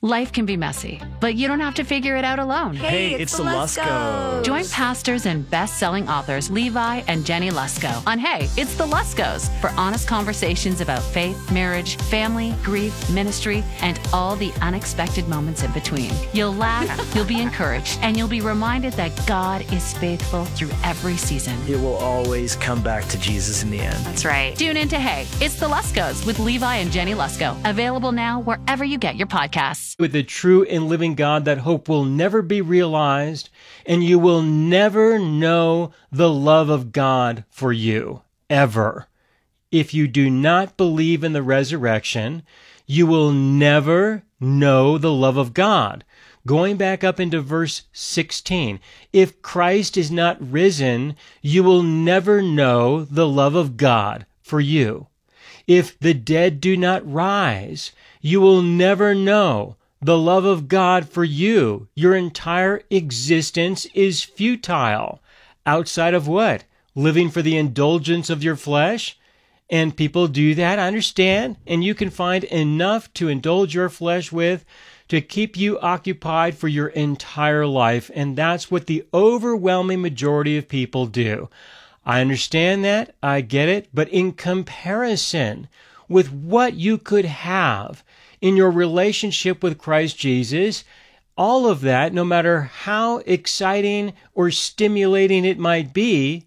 Life can be messy, but you don't have to figure it out alone. Hey, it's the Luskos. Join pastors and best-selling authors Levi and Jenny Lusko on Hey, It's the Luskos for honest conversations about faith, marriage, family, grief, ministry, and all the unexpected moments in between. You'll laugh, you'll be encouraged, and you'll be reminded that God is faithful through every season. It will always come back to Jesus in the end. That's right. Tune in to Hey, It's the Luskos with Levi and Jenny Lusko. Available now wherever you get your podcasts. With the true and living God, that hope will never be realized, and you will never know the love of God for you, ever. If you do not believe in the resurrection, you will never know the love of God. Going back up into verse 16, if Christ is not risen, you will never know the love of God for you. If the dead do not rise, you will never know the love of God for you. Your entire existence is futile. Outside of what? Living for the indulgence of your flesh? And people do that, I understand. And you can find enough to indulge your flesh with to keep you occupied for your entire life. And that's what the overwhelming majority of people do. I understand that. I get it. But in comparison with what you could have in your relationship with Christ Jesus, all of that, no matter how exciting or stimulating it might be,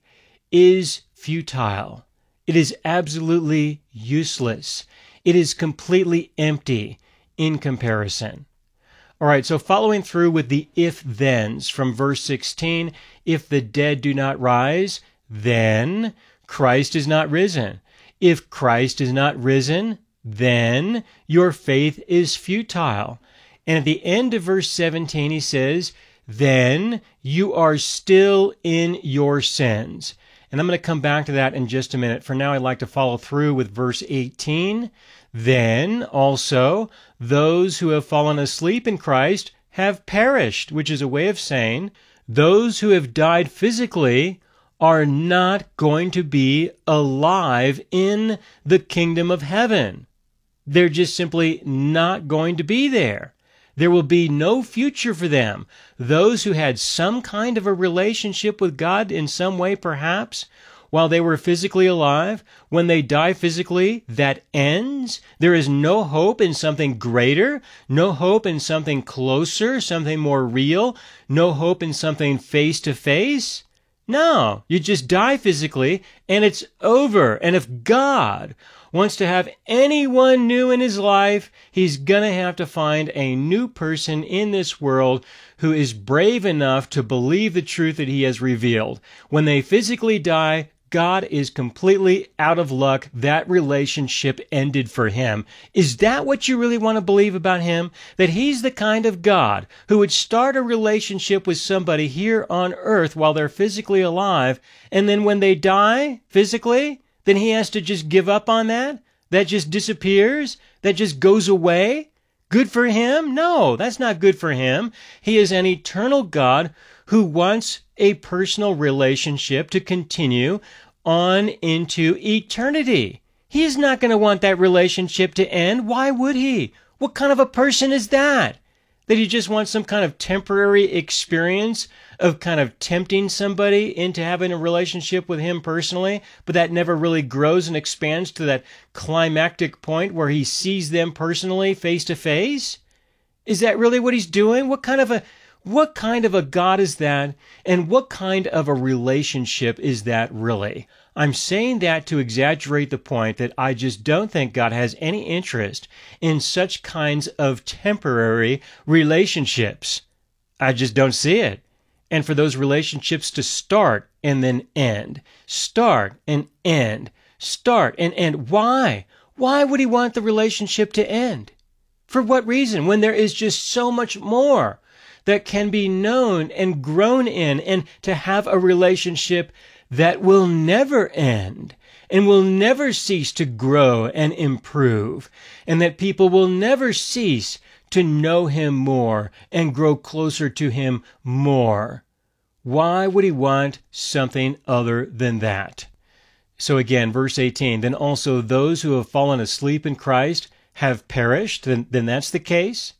is futile. It is absolutely useless. It is completely empty in comparison. All right, so following through with the if-thens from verse 16, if the dead do not rise, then Christ is not risen. If Christ is not risen, then your faith is futile. And at the end of verse 17, he says, then you are still in your sins. And I'm going to come back to that in just a minute. For now, I'd like to follow through with verse 18. Then also those who have fallen asleep in Christ have perished, which is a way of saying those who have died physically are not going to be alive in the kingdom of heaven. They're just simply not going to be there. There will be no future for them. Those who had some kind of a relationship with God in some way, perhaps, while they were physically alive, when they die physically, that ends. There is no hope in something greater, no hope in something closer, something more real, no hope in something face to face. No, you just die physically and it's over. And if God wants to have anyone new in his life, he's going to have to find a new person in this world who is brave enough to believe the truth that he has revealed. When they physically die, God is completely out of luck. That relationship ended for him. Is that what you really want to believe about him? That he's the kind of God who would start a relationship with somebody here on earth while they're physically alive, and then when they die physically, then he has to just give up on that? That just disappears? That just goes away? Good for him? No, that's not good for him. He is an eternal God who wants a personal relationship to continue on into eternity. He is not going to want that relationship to end. Why would he? What kind of a person is that? That he just wants some kind of temporary experience of kind of tempting somebody into having a relationship with him personally, but that never really grows and expands to that climactic point where he sees them personally face to face? Is that really what he's doing? What kind of a God is that? And what kind of a relationship is that really? I'm saying that to exaggerate the point that I just don't think God has any interest in such kinds of temporary relationships. I just don't see it. And for those relationships to start and then end, start and end, start and end. Why? Why would he want the relationship to end? For what reason? When there is just so much more that can be known and grown in, and to have a relationship that will never end and will never cease to grow and improve, and that people will never cease to know him more and grow closer to him more. Why would he want something other than that? So again, verse 18, then also those who have fallen asleep in Christ have perished. Then that's the case.